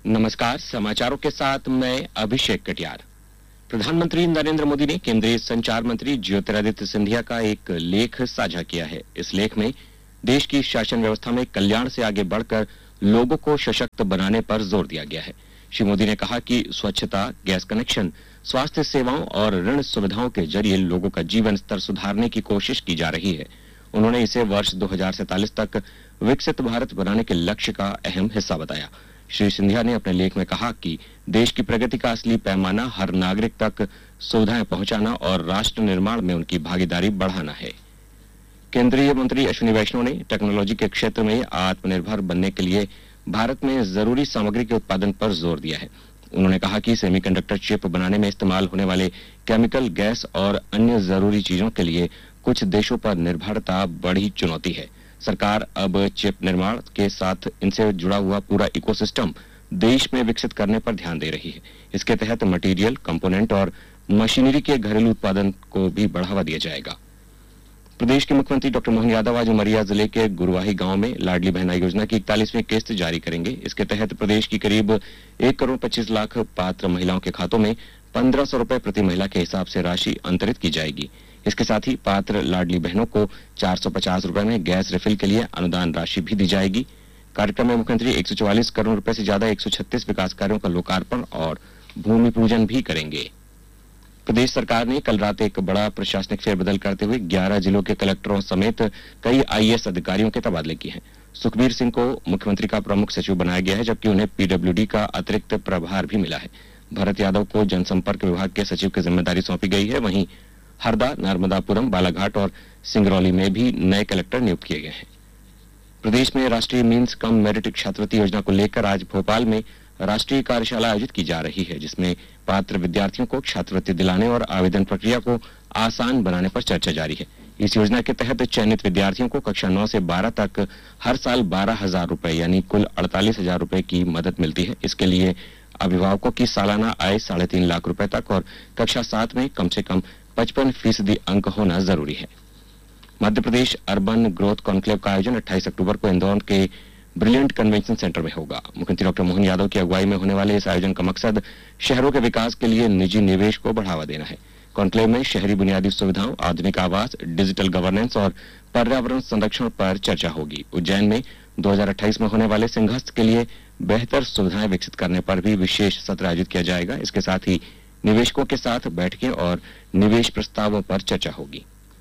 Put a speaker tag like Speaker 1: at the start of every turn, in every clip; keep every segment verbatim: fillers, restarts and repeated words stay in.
Speaker 1: नमस्कार, समाचारों के साथ मैं अभिषेक कटियार। प्रधानमंत्री नरेंद्र मोदी ने केंद्रीय संचार मंत्री ज्योतिरादित्य सिंधिया का एक लेख साझा किया है। इस लेख में देश की शासन व्यवस्था में कल्याण से आगे बढ़कर लोगों को सशक्त बनाने पर जोर दिया गया है। श्री मोदी ने कहा कि स्वच्छता, गैस कनेक्शन, स्वास्थ्य सेवाओं और ऋण सुविधाओं के जरिए लोगों का जीवन स्तर सुधारने की कोशिश की जा रही है। उन्होंने इसे वर्ष दो हज़ार सैंतालीस तक विकसित भारत बनाने के लक्ष्य का अहम हिस्सा बताया। श्री सिंधिया ने अपने लेख में कहा कि देश की प्रगति का असली पैमाना हर नागरिक तक सुविधाएं पहुंचाना और राष्ट्र निर्माण में उनकी भागीदारी बढ़ाना है। केंद्रीय मंत्री अश्विनी वैष्णव ने टेक्नोलॉजी के क्षेत्र में आत्मनिर्भर बनने के लिए भारत में जरूरी सामग्री के उत्पादन पर जोर दिया है। उन्होंने कहा कि सेमीकंडक्टर चिप बनाने में इस्तेमाल होने वाले केमिकल, गैस और अन्य जरूरी चीजों के लिए कुछ देशों पर निर्भरता बड़ी चुनौती है। सरकार अब चिप निर्माण के साथ इनसे जुड़ा हुआ पूरा इकोसिस्टम देश में विकसित करने पर ध्यान दे रही है। इसके तहत मटेरियल, कंपोनेंट और मशीनरी के घरेलू उत्पादन को भी बढ़ावा दिया जाएगा। प्रदेश के मुख्यमंत्री डॉक्टर मोहन यादव आज उमरिया जिले के गुरुवाही गांव में लाडली बहना योजना की इकतालीसवीं किस्त जारी करेंगे। इसके तहत प्रदेश की करीब एक करोड़ पच्चीस लाख पात्र महिलाओं के खातों में पंद्रह सौ रूपये प्रति महिला के हिसाब से राशि अंतरित की जाएगी। इसके साथ ही पात्र लाडली बहनों को चार सौ पचास रूपये में गैस रिफिल के लिए अनुदान राशि भी दी जाएगी। कार्यक्रम में मुख्यमंत्री एक सौ चौवालीस करोड़ रुपए से ज्यादा एक सौ छत्तीस विकास कार्यों का लोकार्पण और भूमि पूजन भी करेंगे। प्रदेश सरकार ने कल रात एक बड़ा प्रशासनिक फेरबदल करते हुए ग्यारह जिलों के कलेक्टरों समेत कई आई ए एस अधिकारियों के तबादले किए हैं। सुखबीर सिंह को मुख्यमंत्री का प्रमुख सचिव बनाया गया है, जबकि उन्हें पी डब्ल्यू डी का अतिरिक्त प्रभार भी मिला है। भरत यादव को जनसंपर्क विभाग के सचिव की जिम्मेदारी सौंपी गई है। वहीं हरदा, नर्मदापुरम, बालाघाट और सिंगरौली में भी नए कलेक्टर नियुक्त किए गए हैं। प्रदेश में राष्ट्रीय मीन्स कम मेरिट छात्रवृत्ति योजना को लेकर आज भोपाल में राष्ट्रीय कार्यशाला आयोजित की जा रही है, जिसमें पात्र विद्यार्थियों को छात्रवृत्ति दिलाने और आवेदन प्रक्रिया को आसान बनाने पर चर्चा जारी है। इस योजना के तहत चयनित विद्यार्थियों को कक्षा नौ से बारह तक हर साल बारह हजार रूपये यानी कुल अड़तालीस हजार रूपये की मदद मिलती है। इसके लिए अभिभावकों की सालाना आय साढ़े तीन लाख रूपये तक और कक्षा सात में कम से कम पचपन फीसदी अंक होना जरूरी है। Madhya Pradesh urban growth conclave का आयोजन अट्ठाईस अक्टूबर को इंदौर के ब्रिलियंट कन्वेंशन सेंटर में होगा। मुख्यमंत्री डॉक्टर मोहन यादव की अगुवाई में होने वाले इस आयोजन का मकसद शहरों के विकास के लिए निजी निवेश को बढ़ावा देना है। कॉन्क्लेव में शहरी बुनियादी सुविधाओं, आधुनिक आवास, डिजिटल गवर्नेंस और पर्यावरण संरक्षण पर चर्चा होगी। उज्जैन में दो हज़ार अट्ठाईस में होने वाले सिंहस्थ के लिए बेहतर सुविधाएं विकसित करने पर भी विशेष सत्र आयोजित किया जाएगा। इसके साथ ही निवेशकों के साथ बैठकें और निवेश प्रस्तावों पर चर्चा होगी।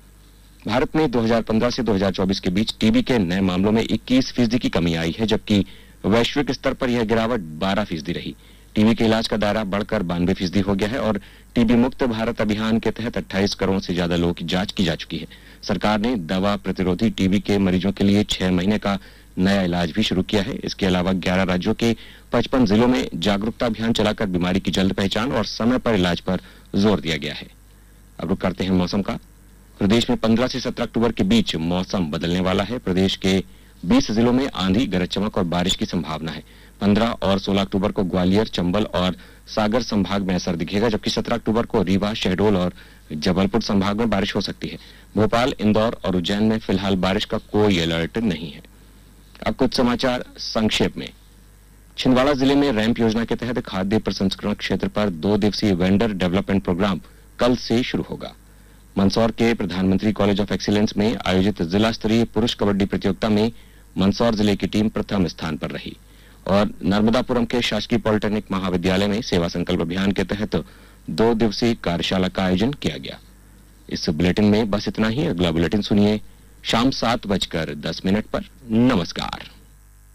Speaker 1: भारत में दो हज़ार पंद्रह से दो हज़ार चौबीस के बीच टीबी के नए मामलों में इक्कीस फीसदी की कमी आई है, जबकि वैश्विक स्तर पर यह गिरावट बारह फीसदी रही। टीबी के इलाज का दायरा बढ़कर बानवे फीसदी हो गया है और टीबी मुक्त भारत अभियान के तहत अट्ठाईस करोड़ से ज्यादा लोगों की जांच की जा चुकी है। सरकार ने दवा प्रतिरोधी टीबी के मरीजों के लिए छह महीने का नया इलाज भी शुरू किया है। इसके अलावा ग्यारह राज्यों के पचपन जिलों में जागरूकता अभियान चलाकर बीमारी की जल्द पहचान और समय पर इलाज पर जोर दिया गया है। अब रुक करते हैं मौसम का। प्रदेश में पंद्रह से सत्रह अक्टूबर के बीच मौसम बदलने वाला है। प्रदेश के बीस जिलों में आंधी, गरज चमक और बारिश की संभावना है। पंद्रह और सोलह अक्टूबर को ग्वालियर, चंबल और सागर संभाग में असर दिखेगा, जबकि सत्रह अक्टूबर को रीवा, शहडोल और जबलपुर संभाग में बारिश हो सकती है। भोपाल, इंदौर और उज्जैन में फिलहाल बारिश का कोई अलर्ट नहीं है। अब कुछ समाचार संक्षेप में। छिंदवाड़ा जिले में रैंप योजना के तहत खाद्य प्रसंस्करण क्षेत्र पर दो दिवसीय वेंडर डेवलपमेंट प्रोग्राम कल से शुरू होगा। मंदसौर के प्रधानमंत्री कॉलेज ऑफ एक्सीलेंस में आयोजित जिला स्तरीय पुरुष कबड्डी प्रतियोगिता में मंदसौर जिले की टीम प्रथम स्थान पर रही और नर्मदापुरम के शासकीय पॉलिटेक्निक महाविद्यालय में सेवा संकल्प अभियान के तहत दो दिवसीय कार्यशाला का आयोजन किया गया। इस बुलेटिन में बस इतना ही। अगला बुलेटिन सुनिए शाम सात बजकर दस मिनट पर। नमस्कार।